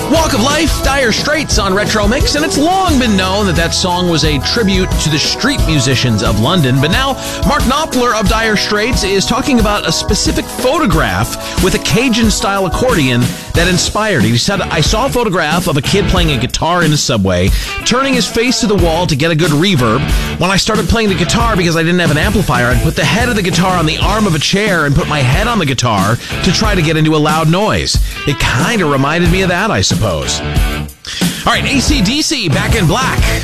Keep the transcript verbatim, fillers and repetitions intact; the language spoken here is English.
Walk of Life, Dire Straits on Retro Mix, and it's long been known that that song was a tribute to the street musicians of London. But now, Mark Knopfler of Dire Straits is talking about a specific photograph with a Cajun-style accordion that inspired it. He said, I saw a photograph of a kid playing a guitar in a subway, turning his face to the wall to get a good reverb. When I started playing the guitar, because I didn't have an amplifier, I'd put the head of the guitar on the arm of a chair and put my head on the guitar to try to get into a loud noise. It kind of reminded me of that, I suppose. All right, A C D C, Back in Black.